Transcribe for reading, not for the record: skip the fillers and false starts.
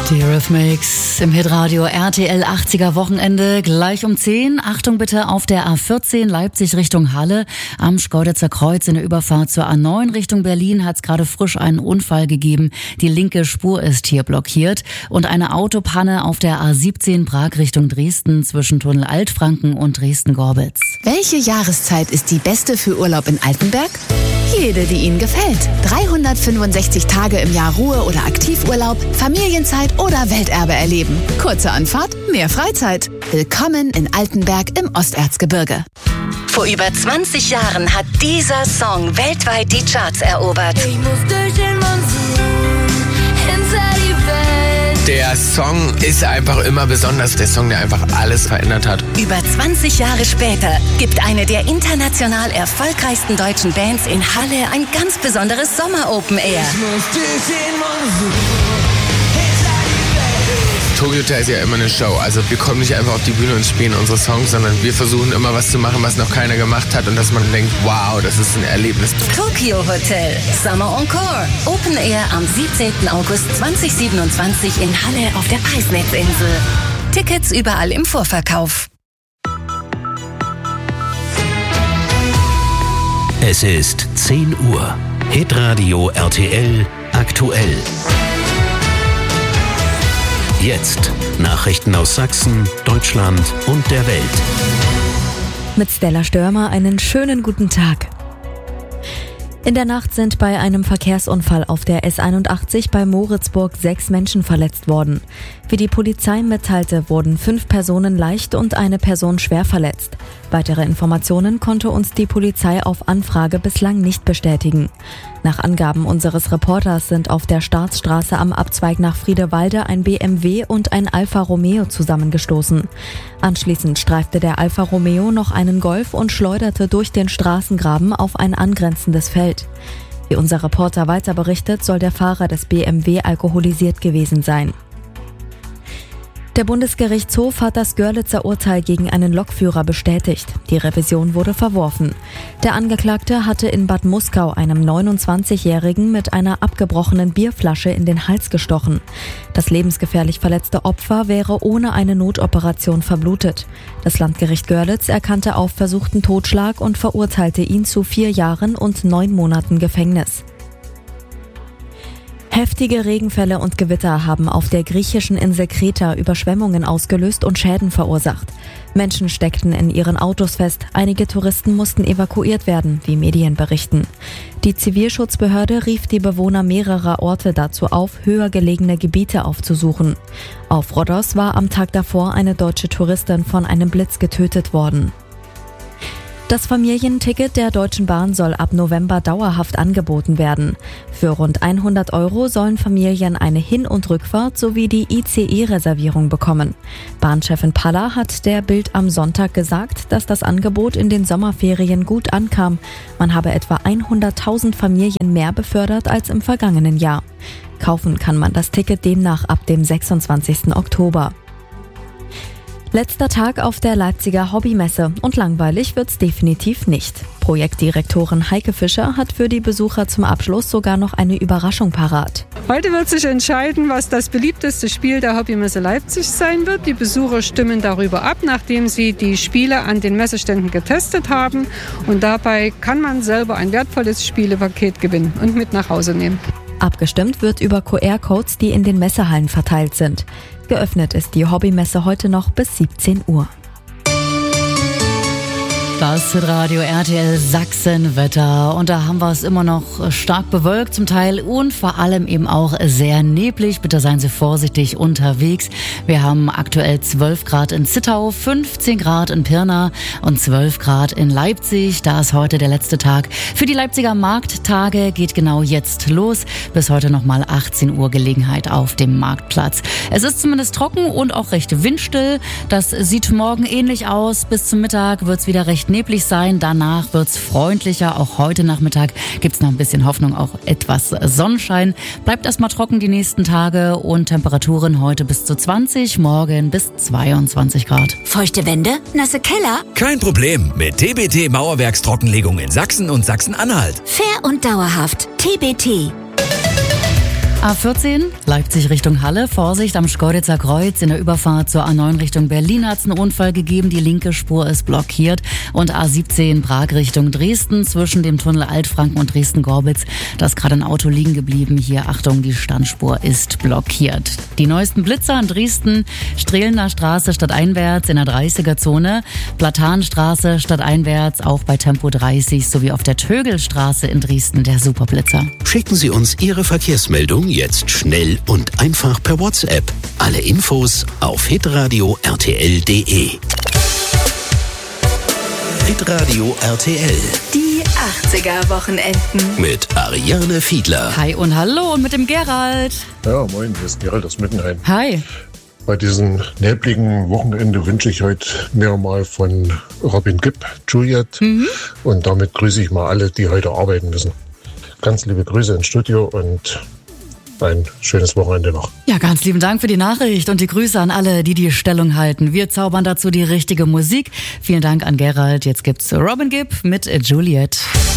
Die Eurythmics im Hitradio RTL 80er Wochenende gleich um 10. Achtung bitte auf der A14 Leipzig Richtung Halle am Schkeuditzer Kreuz in der Überfahrt zur A9 Richtung Berlin hat es gerade frisch einen Unfall gegeben. Die linke Spur ist hier blockiert und eine Autopanne auf der A17 Prag Richtung Dresden zwischen Tunnel Altfranken und Dresden-Gorbitz. Welche Jahreszeit ist die beste für Urlaub in Altenberg? Jede, die Ihnen gefällt. 365 Tage im Jahr Ruhe- oder Aktivurlaub, Familienzeit oder Welterbe erleben. Kurze Anfahrt, mehr Freizeit. Willkommen in Altenberg im Osterzgebirge. Vor über 20 Jahren hat dieser Song weltweit die Charts erobert. Ich muss durch den Monsun, hinter die Welt. Der Song ist einfach immer besonders. Der Song, der einfach alles verändert hat. Über 20 Jahre später gibt eine der international erfolgreichsten deutschen Bands in Halle ein ganz besonderes Sommer-Open Air. Tokyo Hotel ist ja immer eine Show. Also wir kommen nicht einfach auf die Bühne und spielen unsere Songs, sondern wir versuchen immer was zu machen, was noch keiner gemacht hat und dass man denkt, wow, das ist ein Erlebnis. Tokyo Hotel, Summer Encore. Open Air am 17. August 2027 in Halle auf der Eisnetzinsel. Tickets überall im Vorverkauf. Es ist 10 Uhr. Hitradio RTL aktuell. Jetzt Nachrichten aus Sachsen, Deutschland und der Welt. Mit Stella Störmer einen schönen guten Tag. In der Nacht sind bei einem Verkehrsunfall auf der S81 bei Moritzburg 6 Menschen verletzt worden. Wie die Polizei mitteilte, wurden 5 Personen leicht und eine Person schwer verletzt. Weitere Informationen konnte uns die Polizei auf Anfrage bislang nicht bestätigen. Nach Angaben unseres Reporters sind auf der Staatsstraße am Abzweig nach Friedewalde ein BMW und ein Alfa Romeo zusammengestoßen. Anschließend streifte der Alfa Romeo noch einen Golf und schleuderte durch den Straßengraben auf ein angrenzendes Feld. Wie unser Reporter weiter berichtet, soll der Fahrer des BMW alkoholisiert gewesen sein. Der Bundesgerichtshof hat das Görlitzer Urteil gegen einen Lokführer bestätigt. Die Revision wurde verworfen. Der Angeklagte hatte in Bad Muskau einem 29-Jährigen mit einer abgebrochenen Bierflasche in den Hals gestochen. Das lebensgefährlich verletzte Opfer wäre ohne eine Notoperation verblutet. Das Landgericht Görlitz erkannte auf versuchten Totschlag und verurteilte ihn zu 4 Jahren und 9 Monaten Gefängnis. Heftige Regenfälle und Gewitter haben auf der griechischen Insel Kreta Überschwemmungen ausgelöst und Schäden verursacht. Menschen steckten in ihren Autos fest, einige Touristen mussten evakuiert werden, wie Medien berichten. Die Zivilschutzbehörde rief die Bewohner mehrerer Orte dazu auf, höher gelegene Gebiete aufzusuchen. Auf Rhodos war am Tag davor eine deutsche Touristin von einem Blitz getötet worden. Das Familienticket der Deutschen Bahn soll ab November dauerhaft angeboten werden. Für rund 100 € sollen Familien eine Hin- und Rückfahrt sowie die ICE-Reservierung bekommen. Bahnchefin Paller hat der Bild am Sonntag gesagt, dass das Angebot in den Sommerferien gut ankam. Man habe etwa 100.000 Familien mehr befördert als im vergangenen Jahr. Kaufen kann man das Ticket demnach ab dem 26. Oktober. Letzter Tag auf der Leipziger Hobbymesse und langweilig wird's definitiv nicht. Projektdirektorin Heike Fischer hat für die Besucher zum Abschluss sogar noch eine Überraschung parat. Heute wird sich entscheiden, was das beliebteste Spiel der Hobbymesse Leipzig sein wird. Die Besucher stimmen darüber ab, nachdem sie die Spiele an den Messeständen getestet haben. Und dabei kann man selber ein wertvolles Spielepaket gewinnen und mit nach Hause nehmen. Abgestimmt wird über QR-Codes, die in den Messehallen verteilt sind. Geöffnet ist die Hobbymesse heute noch bis 17 Uhr. Das Radio RTL Sachsen-Wetter. Und da haben wir es immer noch stark bewölkt zum Teil und vor allem eben auch sehr neblig. Bitte seien Sie vorsichtig unterwegs. Wir haben aktuell 12 Grad in Zittau, 15 Grad in Pirna und 12 Grad in Leipzig. Da ist heute der letzte Tag für die Leipziger Markttage. Geht genau jetzt los. Bis heute nochmal 18 Uhr Gelegenheit auf dem Marktplatz. Es ist zumindest trocken und auch recht windstill. Das sieht morgen ähnlich aus. Bis zum Mittag wird es wieder recht neblig sein, danach wird's freundlicher. Auch heute Nachmittag gibt's noch ein bisschen Hoffnung auf etwas Sonnenschein. Bleibt erstmal trocken die nächsten Tage und Temperaturen heute bis zu 20, morgen bis 22 Grad. Feuchte Wände? Nasse Keller? Kein Problem mit TBT Mauerwerkstrockenlegung in Sachsen und Sachsen-Anhalt. Fair und dauerhaft. TBT. A14, Leipzig Richtung Halle. Vorsicht am Schkeuditzer Kreuz. In der Überfahrt zur A9 Richtung Berlin hat es einen Unfall gegeben. Die linke Spur ist blockiert. Und A17 Prag Richtung Dresden. Zwischen dem Tunnel Altfranken und Dresden-Gorbitz. Da ist gerade ein Auto liegen geblieben. Hier, Achtung, die Standspur ist blockiert. Die neuesten Blitzer an Dresden. Strehlener Straße stadteinwärts in der 30er-Zone. Platanenstraße stadteinwärts auch bei Tempo 30. Sowie auf der Tögelstraße in Dresden der Superblitzer. Schicken Sie uns Ihre Verkehrsmeldung jetzt schnell und einfach per WhatsApp. Alle Infos auf hitradio rtl.de. Hitradio RTL. Die 80er-Wochenenden. Mit Ariane Fiedler. Hi und hallo und mit dem Gerald. Ja, moin, hier ist Gerald aus Mittenhain. Hi. Bei diesem nebligen Wochenende wünsche ich heute mir mal von Robin Gibb, Juliet. Und damit grüße ich mal alle, die heute arbeiten müssen. Ganz liebe Grüße ins Studio und ein schönes Wochenende noch. Ja, ganz lieben Dank für die Nachricht und die Grüße an alle, die die Stellung halten. Wir zaubern dazu die richtige Musik. Vielen Dank an Gerald. Jetzt gibt's Robin Gibb mit Juliet.